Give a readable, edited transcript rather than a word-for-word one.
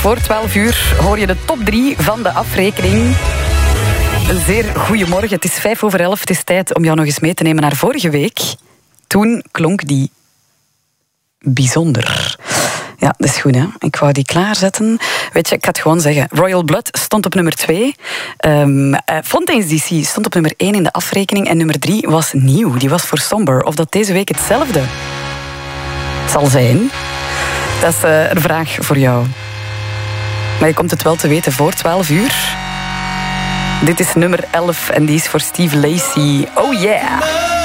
voor 12 uur hoor je de top 3 van de afrekening. Een zeer goeiemorgen. Het is 11:05. Het is tijd om jou nog eens mee te nemen naar vorige week. Toen klonk die bijzonder. Ja, dat is goed, hè. Ik wou die klaarzetten. Weet je, ik ga het gewoon zeggen. Royal Blood stond op nummer 2. Fontaine's DC stond op nummer 1 in de afrekening. En nummer 3 was nieuw. Die was voor Somber. Of dat deze week hetzelfde zal zijn, dat is een vraag voor jou. Maar je komt het wel te weten voor 12 uur. Dit is nummer 11 en die is voor Steve Lacy. Oh yeah!